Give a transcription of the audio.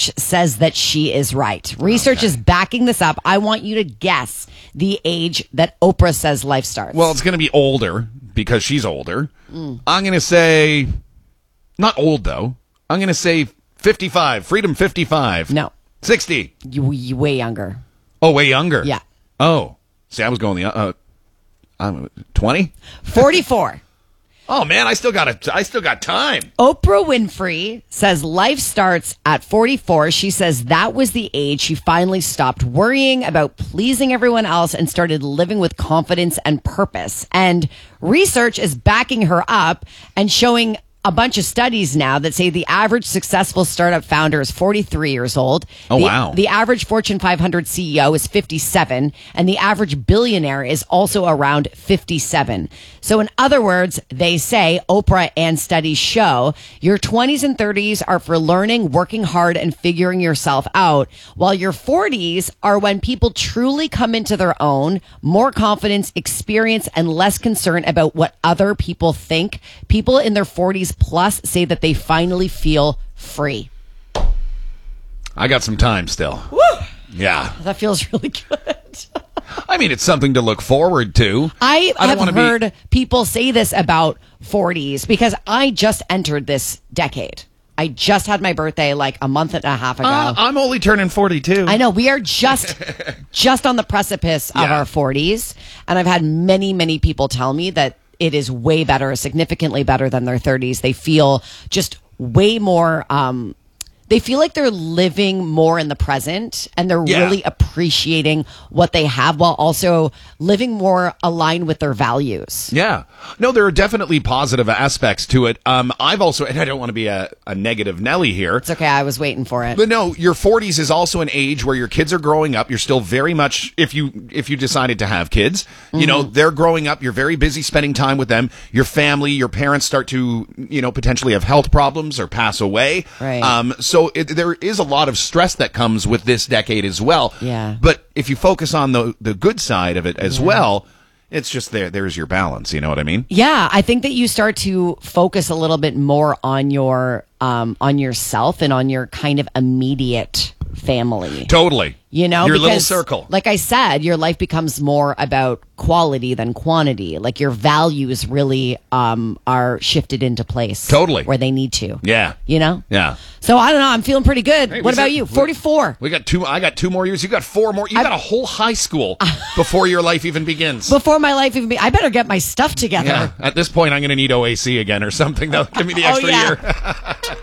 research says that she is right. Research is backing this up. I want you to guess the age that Oprah says life starts. Well, it's going to be older because she's older. I'm going to say, not old though. I'm going to say 55. Freedom 55. No. 60. You way younger. Oh, way younger. Yeah. Oh, see, I was going the 20. 44. Oh man, I still got time. Oprah Winfrey says life starts at 44. She says that was the age she finally stopped worrying about pleasing everyone else and started living with confidence and purpose. And research is backing her up and showing a bunch of studies now that say the average successful startup founder is 43 years old. Oh, wow. The average Fortune 500 CEO is 57, and the average billionaire is also around 57. So in other words, they say, Oprah and studies show, your 20s and 30s are for learning, working hard, and figuring yourself out, while your 40s are when people truly come into their own, more confidence, experience, and less concern about what other people think. People in their 40s plus say that they finally feel free. I got some time still. Woo! Yeah. That feels really good. I mean, it's something to look forward to. I have don't heard people say this about 40s because I just entered this decade. I just had my birthday like a month and a half ago. I'm only turning 42. I know. We are just on the precipice of our 40s. And I've had many, many people tell me that it is way better, significantly better than their 30s. They feel just way more, they feel like they're living more in the present and they're really appreciating what they have while also living more aligned with their values. Yeah. No, there are definitely positive aspects to it. I've also, and I don't want to be a negative Nelly here. It's okay. I was waiting for it. But no, your 40s is also an age where your kids are growing up. You're still very much, if you decided to have kids, you know, they're growing up. You're very busy spending time with them. Your family, your parents start to, you know, potentially have health problems or pass away. Right. So there is a lot of stress that comes with this decade as well. Yeah. But if you focus on the good side of it as well, it's just there's your balance. You know what I mean? Yeah, I think that you start to focus a little bit more on your on yourself and on your kind of immediate family. Totally. You know, your because, little circle. Like I said, your life becomes more about quality than quantity. Like your values really are shifted into place. Totally. Where they need to. Yeah. You know? Yeah. So I don't know. I'm feeling pretty good. Hey, what about you? 44. I got 2 more years. You got 4 more. You got a whole high school before your life even begins. Before my life even I better get my stuff together. Yeah. At this point, I'm going to need OAC again or something. That'll give me the extra year.